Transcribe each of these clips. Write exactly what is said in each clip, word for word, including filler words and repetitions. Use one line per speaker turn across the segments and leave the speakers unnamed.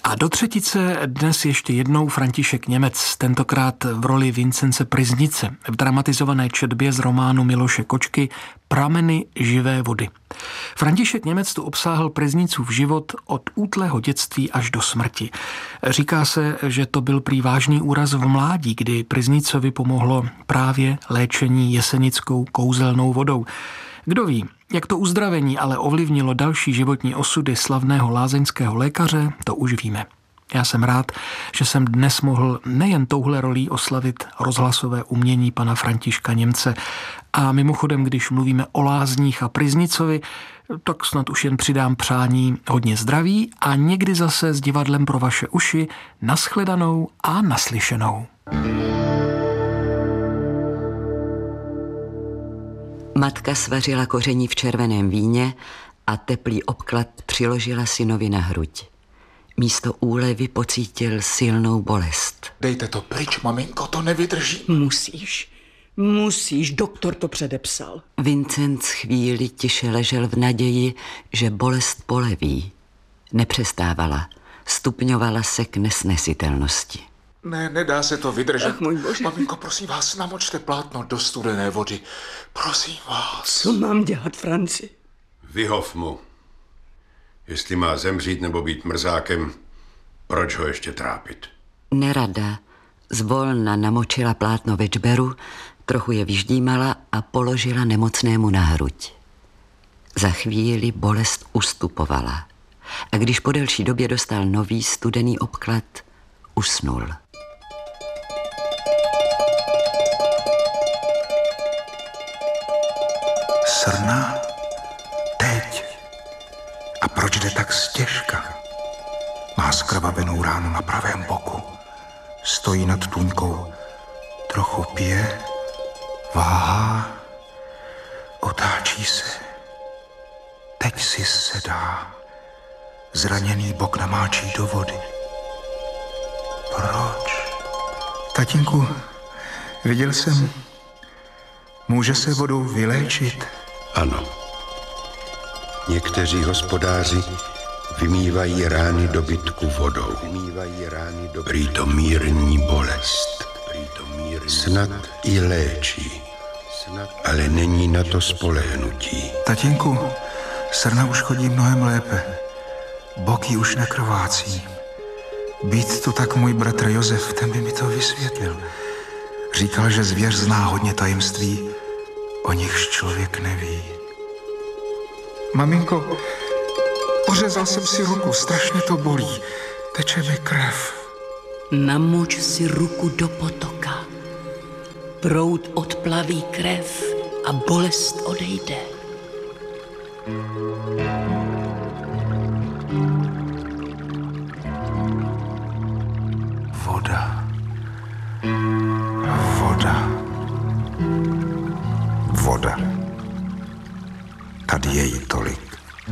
A do třetice dnes ještě jednou František Němec, tentokrát v roli Vincence Pryznice v dramatizované četbě z románu Miloše Kočky Prameny živé vody. František Němec tu obsáhl Pryznicův život od útlého dětství až do smrti. Říká se, že to byl prý vážný úraz v mládí, kdy Pryznicovi pomohlo právě léčení jesenickou kouzelnou vodou. Kdo ví, jak to uzdravení ale ovlivnilo další životní osudy slavného lázeňského lékaře, to už víme. Já jsem rád, že jsem dnes mohl nejen touhle rolí oslavit rozhlasové umění pana Františka Němce. A mimochodem, když mluvíme o lázních a Pryznicovi, tak snad už jen přidám přání hodně zdraví a někdy zase s divadlem pro vaše uši nashledanou a naslyšenou.
Matka svařila koření v červeném víně a teplý obklad přiložila synovi na hruď. Místo úlevy pocítil silnou bolest.
Dejte to pryč, maminko, to nevydrží.
Musíš, musíš, doktor to předepsal.
Vincent chvíli tiše ležel v naději, že bolest poleví. Nepřestávala, stupňovala se k nesnesitelnosti.
Ne, nedá se to vydržet.
Ach, můj bože.
Maminko, prosím vás, namočte plátno do studené vody. Prosím vás.
Co mám dělat, Franci?
Vyhov mu. Jestli má zemřít nebo být mrzákem, proč ho ještě trápit?
Nerada zvolna namočila plátno ve čberu, trochu je vyždímala a položila nemocnému na hruď. Za chvíli bolest ustupovala a když po delší době dostal nový studený obklad, usnul.
Srna? Teď? A proč jde tak stěžka? Má skrvavenou ránu na pravém boku. Stojí nad tůňkou. Trochu pije, váhá, otáčí se. Teď si sedá. Zraněný bok namáčí do vody. Proč? Tatínku, viděl jsem, může se vodou vyléčit?
Ano. Někteří hospodáři vymývají rány dobytku vodou. Prý to mírní bolest. Snad i léčí, ale není na to spolehnutí.
Tatínku, srna už chodí mnohem lépe. Boky už nekrvácí. Být tu tak můj bratr Josef, ten by mi to vysvětlil. Říkal, že zvěř zná hodně tajemství, o nichž člověk neví. Maminko, pořezal jsem si ruku, strašně to bolí. Teče mi krev.
Namoč si ruku do potoka. Proud odplaví krev a bolest odejde.
Voda. Voda. Voda. Tady je jí tolik.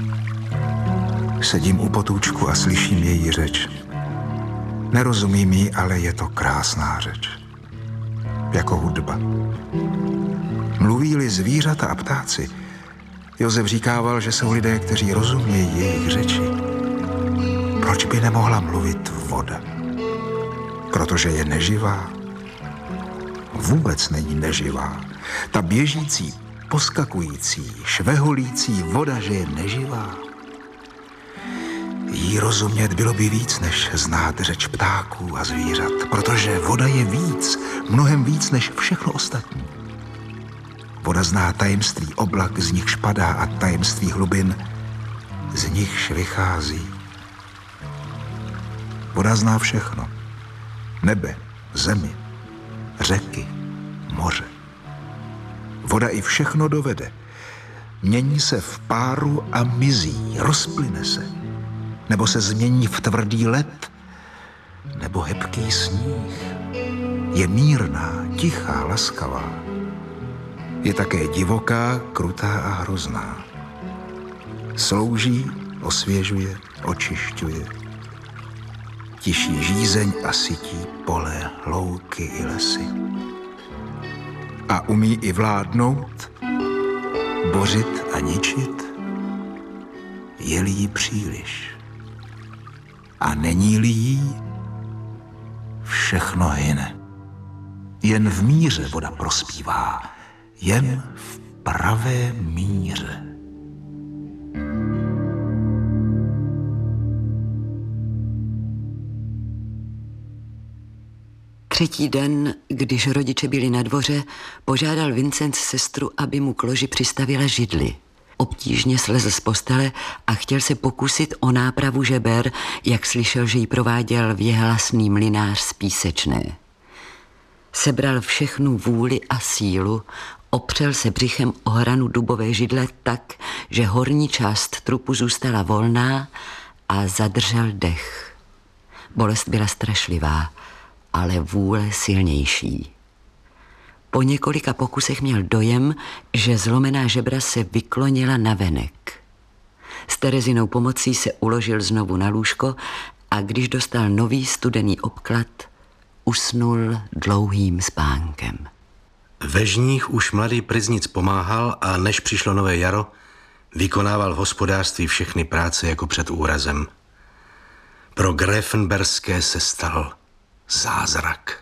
Sedím u potůčku a slyším její řeč. Nerozumím jí, ale je to krásná řeč. Jako hudba. Mluví-li zvířata a ptáci, Josef říkával, že jsou lidé, kteří rozumějí jejich řeči. Proč by nemohla mluvit voda? Protože je neživá? Vůbec není neživá. Ta běžící, poskakující, šveholící voda, že je neživá. Jí rozumět bylo by víc, než znát řeč ptáků a zvířat, protože voda je víc, mnohem víc než všechno ostatní. Voda zná tajemství oblak, z nichž padá, a tajemství hlubin, z nichž vychází. Voda zná všechno. Nebe, zemi, řeky, moře. Voda i všechno dovede. Mění se v páru a mizí, rozplyne se. Nebo se změní v tvrdý led, nebo hebký sníh. Je mírná, tichá, laskavá. Je také divoká, krutá a hrozná. Slouží, osvěžuje, očišťuje. Tiší žízeň a sytí pole, louky i lesy. A umí i vládnout, bořit a ničit, je-li jí příliš. A není-li jí, všechno hyne. Jen v míře voda prospívá, jen v pravé míře.
Třetí den, když rodiče byli na dvoře, požádal Vincent sestru, aby mu k loži přistavila židli. Obtížně slezl z postele a chtěl se pokusit o nápravu žeber, jak slyšel, že ji prováděl věhlasný mlynář z Písečné. Sebral všechnu vůli a sílu, opřel se břichem o hranu dubové židle tak, že horní část trupu zůstala volná a zadržel dech. Bolest byla strašlivá, ale vůle silnější. Po několika pokusech měl dojem, že zlomená žebra se vyklonila navenek. S Terezinou pomocí se uložil znovu na lůžko a když dostal nový studený obklad, usnul dlouhým spánkem.
Ve žních už mladý Pryznic pomáhal a než přišlo nové jaro, vykonával v hospodářství všechny práce jako před úrazem. Pro Gräfenberské se stal zázrak.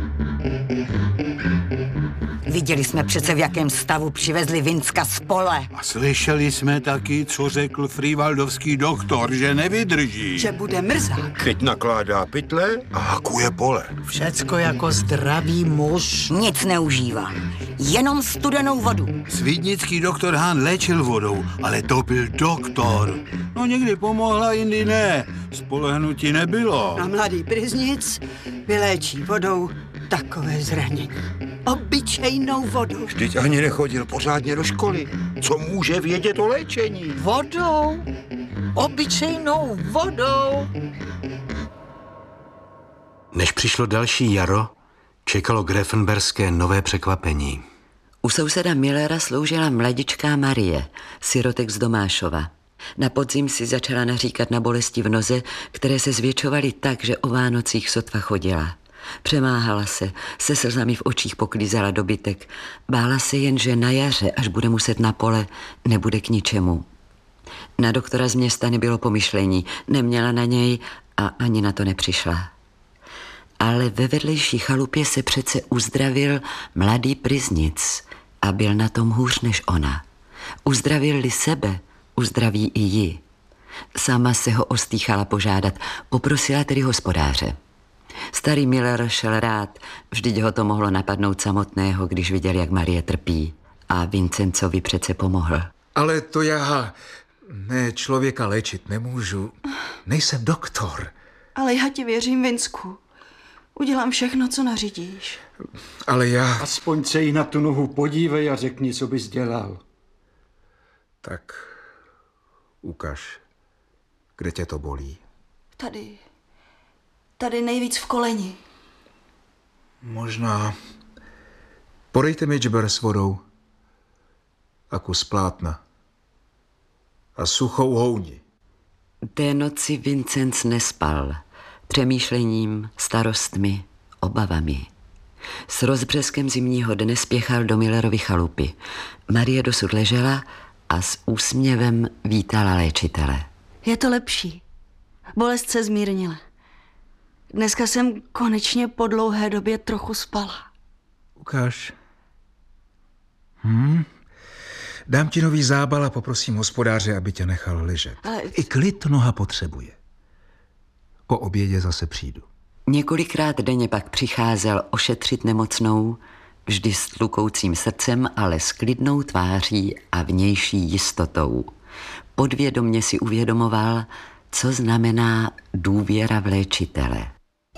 Viděli jsme přece, v jakém stavu přivezli Vinska z pole.
A slyšeli jsme taky, co řekl frývaldovský doktor, že nevydrží.
Že bude mrzák.
Teď nakládá pytle a hakuje pole.
Všecko jako zdravý muž.
Nic neužívá, jenom studenou vodu.
Svídnický doktor Hán léčil vodou, ale to byl doktor. No někdy pomohla, jindy ne. Spolehnutí nebylo.
A mladý Pryznic vyléčí vodou takové zranění. Obyčejnou vodou.
Vždyť ani nechodil pořádně do školy. Co může vědět o léčení?
Vodou? Obyčejnou vodou?
Než přišlo další jaro, čekalo Gräfenberské nové překvapení.
U souseda Millera sloužila mladičká Marie, sirotek z Domášova. Na podzim si začala naříkat na bolesti v noze, které se zvětšovaly tak, že o Vánocích sotva chodila. Přemáhala se, se slzami v očích poklízela dobytek. Bála se jen, že na jaře, až bude muset na pole, nebude k ničemu. Na doktora z města nebylo pomyšlení, neměla na něj a ani na to nepřišla. Ale ve vedlejší chalupě se přece uzdravil mladý Pryznic a byl na tom hůř než ona. Uzdravil-li sebe, uzdraví i ji. Sama se ho ostýchala požádat, poprosila tedy hospodáře. Starý Miller šel rád, vždyť ho to mohlo napadnout samotného, když viděl, jak Marie trpí. A Vincencovi přece pomohl.
Ale to já ne člověka léčit nemůžu. Nejsem doktor.
Ale já ti věřím, Vinsku. Udělám všechno, co nařídíš.
Ale já...
Aspoň se jí na tu nohu podívej a řekni, co bys dělal.
Tak ukaž, kde tě to bolí.
Tady. Tady nejvíc v koleni.
Možná. Podejte mi džber s vodou a kus plátna a suchou houni.
Té noci Vincenc nespal. Přemýšlením, starostmi, obavami. S rozbřeskem zimního dne spěchal do Millerovy chalupy. Marie dosud ležela a s úsměvem vítala léčitele.
Je to lepší. Bolest se zmírnila. Dneska jsem konečně po dlouhé době trochu spala.
Ukáž. Hm? Dám ti nový zábal a poprosím hospodáře, aby tě nechal ležet.
Ale...
I klid noha potřebuje. Po obědě zase přijdu.
Několikrát denně pak přicházel ošetřit nemocnou, vždy s tlukoucím srdcem, ale s klidnou tváří a vnější jistotou. Podvědomě si uvědomoval, co znamená důvěra v léčitele.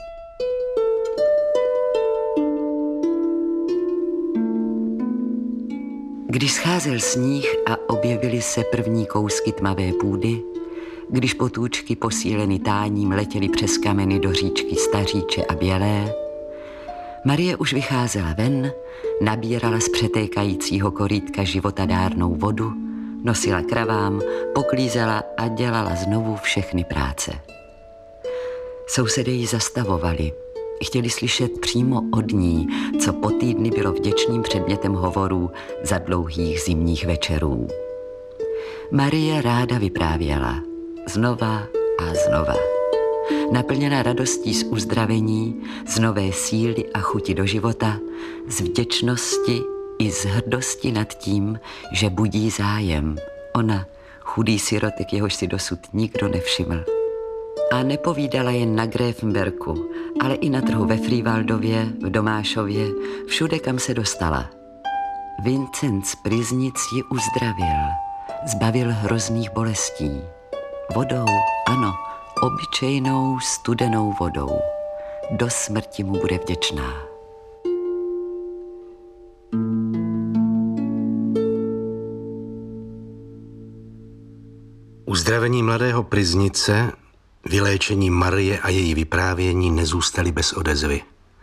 Když scházel sníh a objevily se první kousky tmavé půdy, když potůčky posíleny táním letěly přes kameny do říčky Staříče a Bělé, Marie už vycházela ven, nabírala z přetékajícího korýtka životadárnou vodu, nosila kravám, poklízela a dělala znovu všechny práce. Sousedé ji zastavovali. Chtěli slyšet přímo od ní, co po týdny bylo vděčným předmětem hovorů za dlouhých zimních večerů. Marie ráda vyprávěla. Znova a znova. naplněna radostí z uzdravení, z nové síly a chuti do života, z vděčnosti i z hrdosti nad tím, že budí zájem. Ona, chudý sirotek, jehož si dosud nikdo nevšiml. A nepovídala jen na Gräfenberku, ale i na trhu ve Frývaldově, v Domášově, všude, kam se dostala. Vincenc z Pryznic ji uzdravil, zbavil hrozných bolestí. Vodou, ano, obyčejnou studenou vodou. Do smrti mu bude vděčná.
Uzdravení mladého Pryznice, vyléčení Marie a její vyprávění nezůstaly bez odezvy.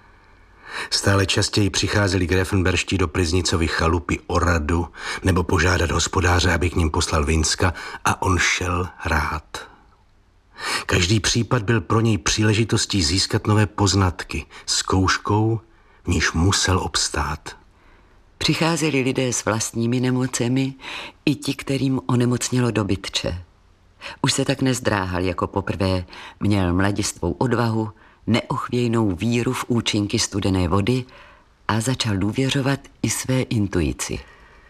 Stále častěji přicházeli Gräfenberští do Pryznicovy chalupy o radu nebo požádat hospodáře, aby k ním poslal Vinska, a on šel rád. Každý případ byl pro něj příležitostí získat nové poznatky, zkouškou, v níž musel obstát.
Přicházeli lidé s vlastními nemocemi, i ti, kterým onemocnělo dobytče. Už se tak nezdráhal jako poprvé, měl mladistvou odvahu, neochvějnou víru v účinky studené vody a začal důvěřovat i své intuici.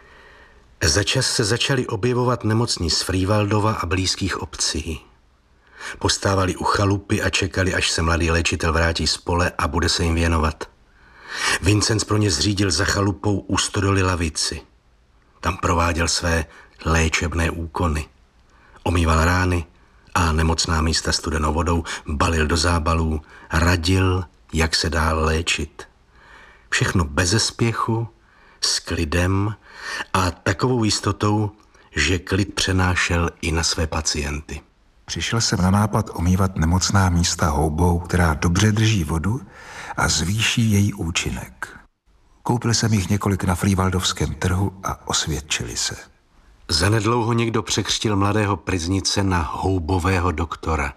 Začas se začali objevovat nemocní z Frývaldova a blízkých obcí. Postávali u chalupy a čekali, až se mladý léčitel vrátí z pole a bude se jim věnovat. Vincenc pro ně zřídil za chalupou u stodoly lavici. Tam prováděl své léčebné úkony. Omýval rány a nemocná místa studenou vodou, balil do zábalů, radil, jak se dál léčit. Všechno beze spěchu, s klidem a takovou jistotou, že klid přenášel i na své pacienty.
Přišel jsem na nápad omývat nemocná místa houbou, která dobře drží vodu a zvýší její účinek. Koupil jsem jich několik na Frývaldovském trhu a osvědčili se.
Zanedlouho někdo překřtil mladého Pryznice na houbového doktora.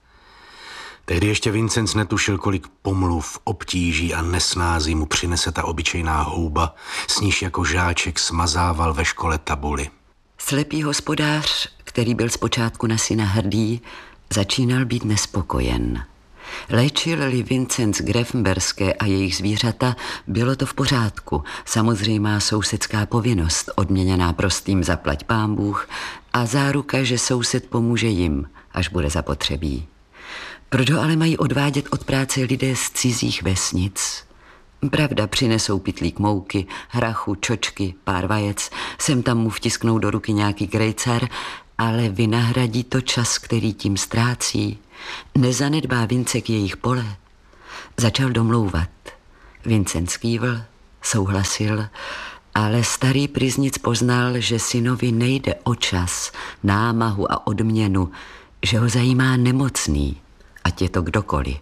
Tehdy ještě Vincenc netušil, kolik pomluv, obtíží a nesnází mu přinese ta obyčejná houba, s níž jako žáček smazával ve škole tabuly.
Slepý hospodář, který byl zpočátku na syna hrdý, začínal být nespokojen. Léčil-li Vincenc Gräfenberské a jejich zvířata, bylo to v pořádku. Samozřejmá sousedská povinnost, odměněná prostým zaplať pán Bůh a záruka, že soused pomůže jim, až bude zapotřebí. Proč ho ale mají odvádět od práce lidé z cizích vesnic? Pravda, přinesou pytlík mouky, hrachu, čočky, pár vajec, sem tam mu vtisknou do ruky nějaký grejcar, ale vynahradí to čas, který tím ztrácí. Nezanedbá Vincek jejich pole. Začal domlouvat. Vincent skývl, souhlasil, ale starý Pryznic poznal, že synovi nejde o čas, námahu a odměnu, že ho zajímá nemocný, ať je to kdokoliv.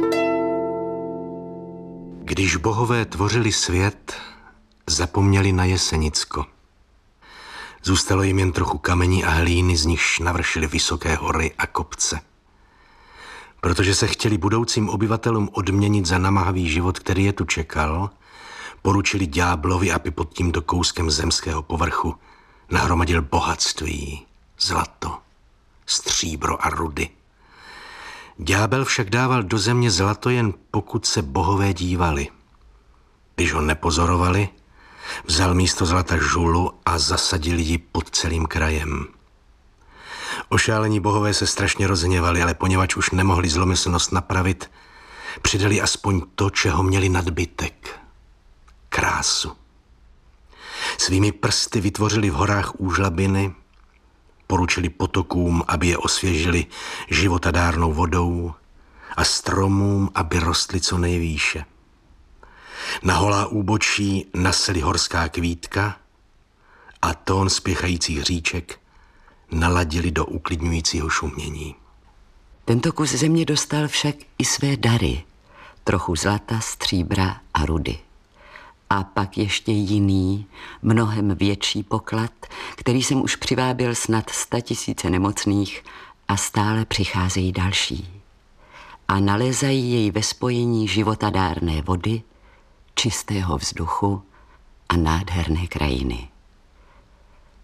Když bohové tvořili svět, zapomněli na Jesenicko. Zůstalo jim jen trochu kamení a hlíny, z nichž navršili vysoké hory a kopce. Protože se chtěli budoucím obyvatelům odměnit za namáhavý život, který je tu čekal, poručili ďáblovi, aby pod tímto kouskem zemského povrchu nahromadil bohatství, zlato, stříbro a rudy. Ďábel však dával do země zlato jen pokud se bohové dívali. Když ho nepozorovali, vzal místo zlata žulu a zasadil ji pod celým krajem. Ošálení bohové se strašně rozhněvali, ale poněvadž už nemohli zlomyslnost napravit, přidali aspoň to, čeho měli nadbytek. Krásu. Svými prsty vytvořili v horách úžlabiny, poručili potokům, aby je osvěžili životadárnou vodou a stromům, aby rostly co nejvýše. Na holá úbočí naseli horská kvítka a tón spěchajících říček naladili do uklidňujícího šumění.
Tento kus země dostal však i své dary. Trochu zlata, stříbra a rudy. A pak ještě jiný, mnohem větší poklad, který jsem už přivábil snad statisíce nemocných a stále přicházejí další. A nalézají jej ve spojení životadárné vody, čistého vzduchu a nádherné krajiny.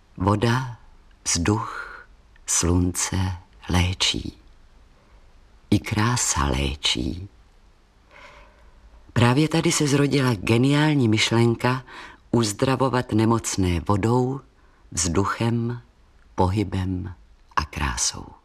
Voda, vzduch, slunce léčí. i krása léčí. Právě tady se zrodila geniální myšlenka uzdravovat nemocné vodou, vzduchem, pohybem a krásou.